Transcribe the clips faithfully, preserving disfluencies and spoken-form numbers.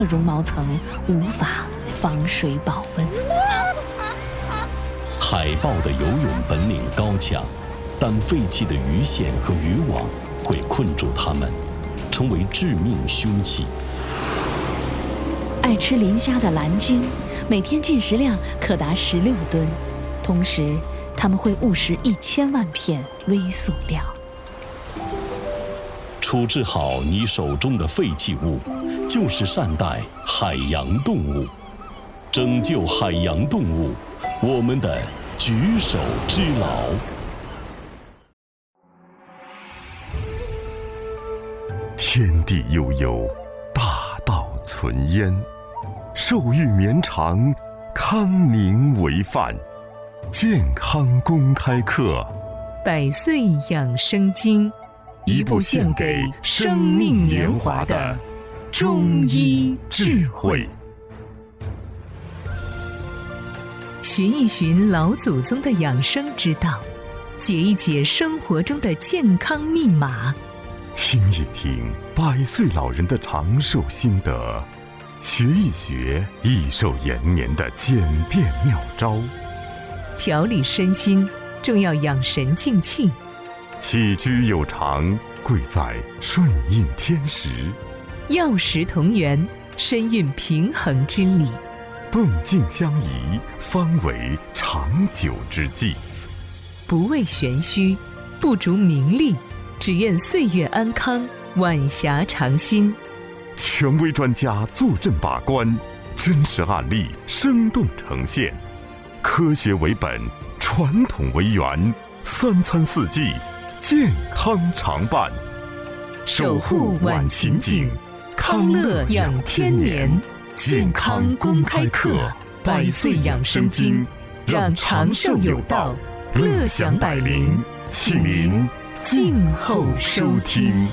绒毛层无法防水保温。 海豹的游泳本领高强，但废弃的鱼线和渔网会困住它们，成为致命凶器。 爱吃磷虾的蓝鲸，每天进食量可达十六吨，同时它们会误食一千万片微塑料。 处置好你手中的废弃物，就是善待海洋动物，拯救海洋动物，我们的举手之劳。 天地悠悠，大道存焉，寿育绵长，康宁为范。健康公开课， 百岁养生经，一部献给生命年华的中医智慧。寻一寻老祖宗的养生之道，解一解生活中的健康密码， 听一听百岁老人的长寿心得，学一学益寿延年的简便妙招。 调理身心，重要养神静气。 起居有常，贵在顺应天时。 药食同源，身运平衡之理。 动静相宜，方为长久之计。 不为玄虚，不逐名利，只愿岁月安康，晚霞长新。 权威专家坐镇把关，真实案例生动呈现。科学为本，传统为源，三餐四季，健康常伴。 守护晚晴景，康乐养天年。健康公开课，百岁养生经，让长寿有道，乐享百龄，请您静候收听。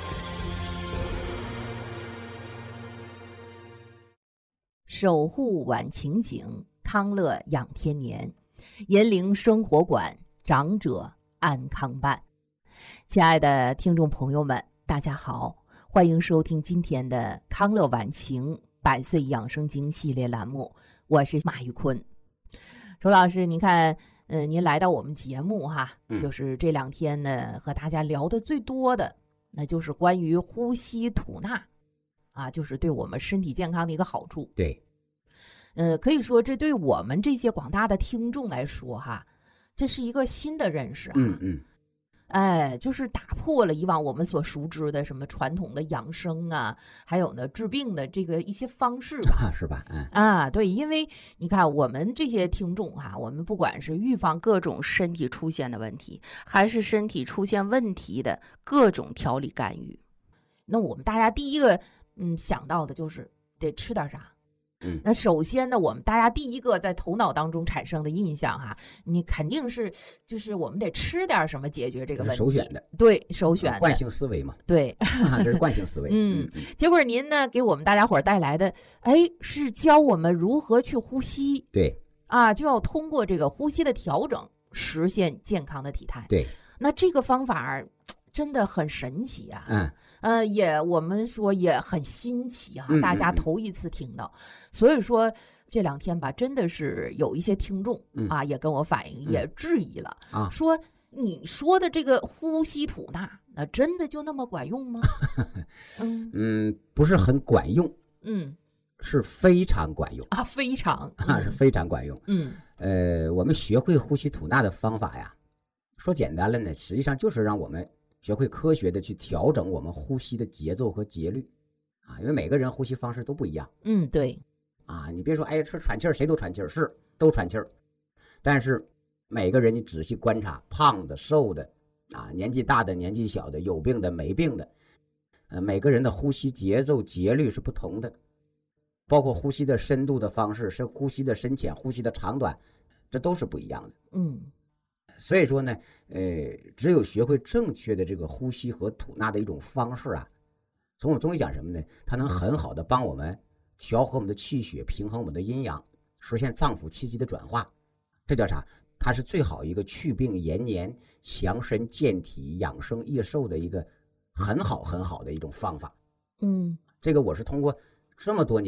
守护晚晴景，康乐养天年，银陵生活馆，长者安康伴。亲爱的听众朋友们，大家好，欢迎收听今天的康乐晚晴百岁养生经系列栏目，我是马玉坤。周老师，您看，呃，您来到我们节目哈， 嗯、 就是这两天呢，和大家聊的最多的，那就是关于呼吸吐纳，啊，就是对我们身体健康的一个好处。 对， 呃，可以说这对我们这些广大的听众来说哈，这是一个新的认识啊。 嗯嗯。 哎，就是打破了以往我们所熟知的什么传统的养生啊，还有呢治病的这个一些方式吧， 啊、是吧？嗯啊，对，因为你看我们这些听众哈、啊，我们不管是预防各种身体出现的问题，还是身体出现问题的各种调理干预，那我们大家第一个嗯想到的就是得吃点啥。 嗯， 那首先呢，我们大家第一个在头脑当中产生的印象哈，你肯定是就是我们得吃点什么解决这个问题， 首选的， 对，首选的惯性思维嘛， 对， 啊、这是惯性思维。 嗯，嗯结果您呢给我们大家伙带来的，哎，是教我们如何去呼吸， 对， 啊，就要通过这个呼吸的调整，实现健康的体态。 对， 那这个方法真的很神奇啊！ 嗯， 呃，也我们说也很新奇啊， 嗯、 大家头一次听到，嗯、所以说这两天吧，真的是有一些听众、 嗯、 啊，也跟我反映， 嗯、 也质疑了、 啊， 说你说的这个呼吸吐纳，那真的就那么管用吗？ 嗯嗯，不是很管用， 嗯， 是非常管用啊，非常啊，是非常管用。 嗯， 呃，我们学会呼吸吐纳的方法呀，说简单了呢，实际上就是让我们学会科学的去调整我们呼吸的节奏和节律，啊，因为每个人呼吸方式都不一样。 嗯，对， 啊，你别说，哎，说喘气儿谁都喘气儿，是都喘气儿，但是每个人你仔细观察，胖的、瘦的，啊，年纪大的、年纪小的，有病的、没病的，呃，每个人的呼吸节奏、节律是不同的，包括呼吸的深度的方式，是呼吸的深浅、呼吸的长短，这都是不一样的。 嗯。 所以说呢，呃，只有学会正确的这个呼吸和吐纳的一种方式啊，从我们中医讲什么呢？它能很好的帮我们调和我们的气血，平衡我们的阴阳，实现脏腑气机的转化。这叫啥？它是最好一个祛病延年、强身健体、养生益寿的一个很好很好的一种方法。 嗯， 这个我是通过这么多年